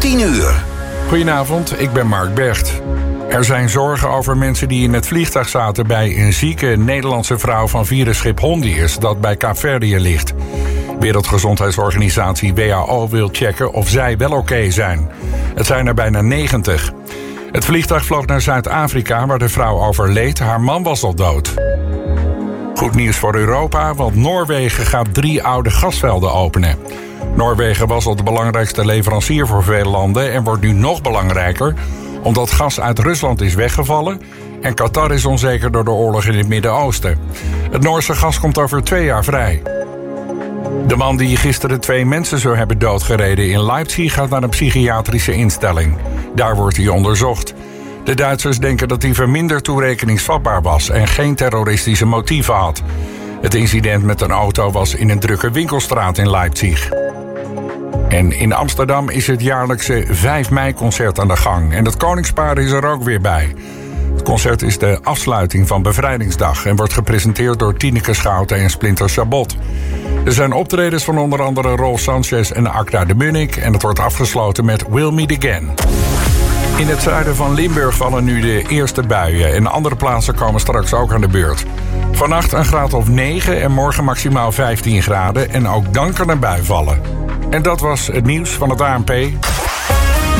10:00. Goedenavond, ik ben Mark Bergt. Er zijn zorgen over mensen die in het vliegtuig zaten bij een zieke Nederlandse vrouw van virusschip Hondius dat bij Kaapverdië ligt. Wereldgezondheidsorganisatie WHO wil checken of zij wel oké zijn. Het zijn er bijna 90. Het vliegtuig vloog naar Zuid-Afrika waar de vrouw overleed. Haar man was al dood. Goed nieuws voor Europa, want Noorwegen gaat 3 oude gasvelden openen. Noorwegen was al de belangrijkste leverancier voor veel landen en wordt nu nog belangrijker omdat gas uit Rusland is weggevallen en Qatar is onzeker door de oorlog in het Midden-Oosten. Het Noorse gas komt over 2 jaar vrij. De man die gisteren 2 mensen zou hebben doodgereden in Leipzig gaat naar een psychiatrische instelling. Daar wordt hij onderzocht. De Duitsers denken dat hij verminderd toerekeningsvatbaar was en geen terroristische motieven had. Het incident met een auto was in een drukke winkelstraat in Leipzig. En in Amsterdam is het jaarlijkse 5 mei-concert aan de gang. En het koningspaar is er ook weer bij. Het concert is de afsluiting van Bevrijdingsdag en wordt gepresenteerd door Tineke Schouten en Splinter Chabot. Er zijn optredens van onder andere Rolf Sanchez en Akda de Munnik en het wordt afgesloten met We'll Meet Again. In het zuiden van Limburg vallen nu de eerste buien en andere plaatsen komen straks ook aan de beurt. Vannacht een graad of 9 en morgen maximaal 15 graden en ook dan kan een bui vallen. En dat was het nieuws van het ANP.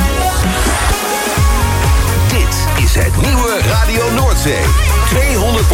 Dit is het nieuwe Radio Noordzee. 200